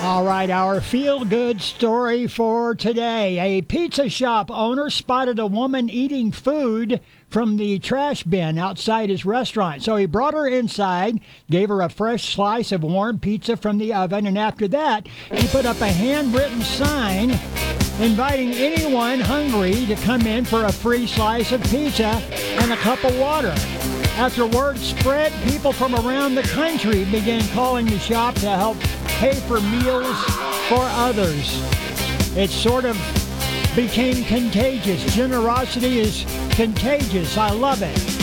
All right, our feel-good story for today. A pizza shop owner spotted a woman eating food from the trash bin outside his restaurant. So he brought her inside, gave her a fresh slice of warm pizza from the oven, and after that, he put up a handwritten sign inviting anyone hungry to come in for a free slice of pizza and a cup of water. After word spread, people from around the country began calling the shop to help pay for meals for others. It sort of became contagious. Generosity is contagious. I love it.